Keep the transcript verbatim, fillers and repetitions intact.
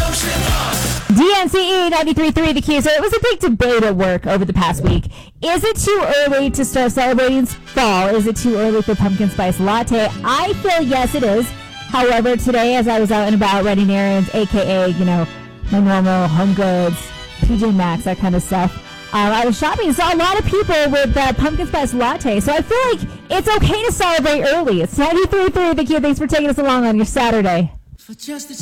D N C E ninety-three point three The Key. So it was a big debate at work over the past week. Is it too early to start celebrating fall? Is it too early for pumpkin spice latte? I feel yes, it is. However, today as I was out and about running errands, a k a, you know, my normal Home Goods, T J Maxx, that kind of stuff, um, I was shopping and saw a lot of people with uh, pumpkin spice latte. So I feel like it's okay to celebrate early. It's ninety-three point three The Key. Thanks for taking us along on your Saturday. For just